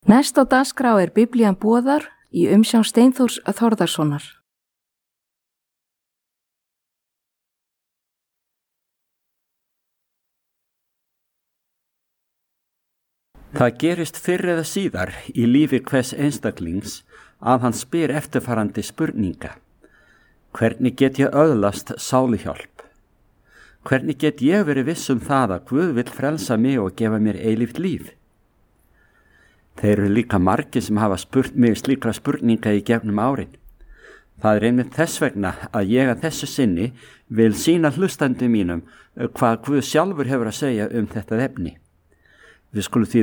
Næst á dagskrá Biblían boðar í umsjón Steinþórs Þórðarsonar. Það gerist fyrr eða síðar í lífi hvers einstaklings að hann spyr eftirfarandi spurninga. Hvernig get ég öðlast sáluhjálp? Hvernig get ég verið viss það að Guð vill frelsa mig og gefa mér eilíft líf? Þeir eru líka margir sem hafa spurt mig slíkra spurninga í gegnum árin. Það einmitt þess vegna að ég að þessu sinni vil sýna hlustandi mínum hvað Guð sjálfur hefur að segja þetta efni. Við skulum því